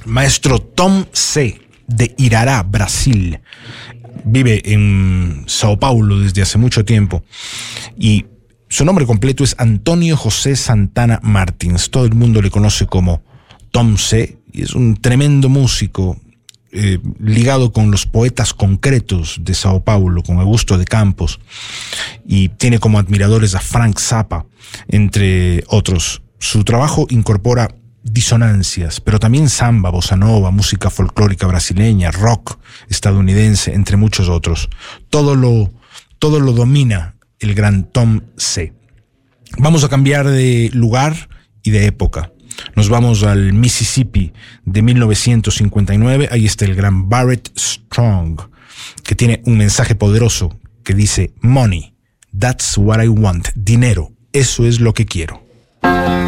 Maestro Tom C. de Irará, Brasil. Vive en Sao Paulo desde hace mucho tiempo y su nombre completo es Antonio José Santana Martins. Todo el mundo le conoce como Tom C. y es un tremendo músico ligado con los poetas concretos de Sao Paulo, con Augusto de Campos, y tiene como admiradores a Frank Zappa, entre otros. Su trabajo incorpora disonancias, pero también samba, bossa nova, música folclórica brasileña, rock estadounidense, entre muchos otros. Todo lo domina el gran Tom C. Vamos a cambiar de lugar y de época. Nos vamos al Mississippi de 1959. Ahí está el gran Barrett Strong, que tiene un mensaje poderoso que dice: Money, that's what I want. Dinero, eso es lo que quiero.